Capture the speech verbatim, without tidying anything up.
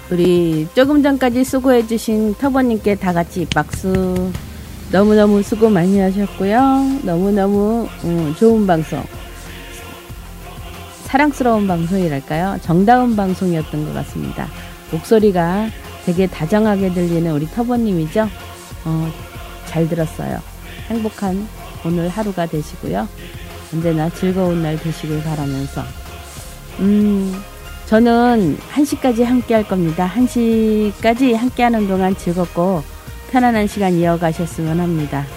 우리 조금 전까지 수고해주신 터보님께 다 같이 박수. 너무너무 수고 많이 하셨고요. 너무너무 음, 좋은 방송, 사랑스러운 방송이랄까요? 정다운 방송이었던 것 같습니다. 목소리가 되게 다정하게 들리는 우리 터보님이죠. 어, 잘 들었어요. 행복한 오늘 하루가 되시고요. 언제나 즐거운 날 되시길 바라면서 음, 저는 한 시까지 함께 할 겁니다. 한 시까지 함께 하는 동안 즐겁고 편안한 시간 이어가셨으면 합니다.